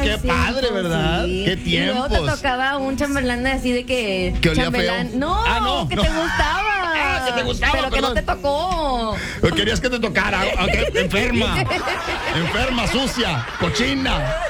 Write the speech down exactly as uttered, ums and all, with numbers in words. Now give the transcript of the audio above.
qué cierto, padre, ¿verdad? sí. Qué Y luego te tiempos. tocaba un chambelán así de que... ¿Que olía chambelán, feo? No, Ah, no, que no. te gustaba. Ah, que te gustaba, pero que perdón. no te tocó. Querías que te tocara. Ok, enferma. Enferma, sucia, cochina.